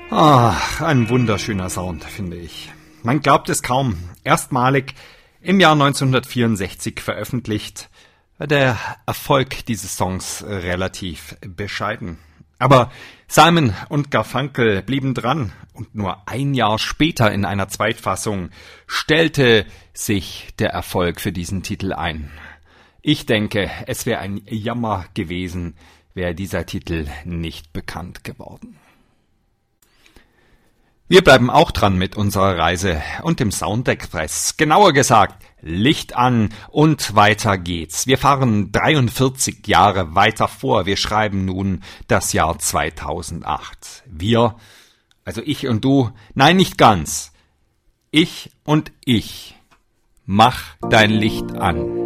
Ein wunderschöner Sound, finde ich. Man glaubt es kaum. Erstmalig im Jahr 1964 veröffentlicht, war der Erfolg dieses Songs relativ bescheiden. Aber Simon und Garfunkel blieben dran und nur ein Jahr später in einer Zweitfassung stellte sich der Erfolg für diesen Titel ein. Ich denke, es wäre ein Jammer gewesen, wäre dieser Titel nicht bekannt geworden. Wir bleiben auch dran mit unserer Reise und dem Soundexpress. Genauer gesagt, Licht an und weiter geht's. Wir fahren 43 Jahre weiter vor. Wir schreiben nun das Jahr 2008. Wir, also ich und du, nein, nicht ganz. Ich und ich. Mach dein Licht an.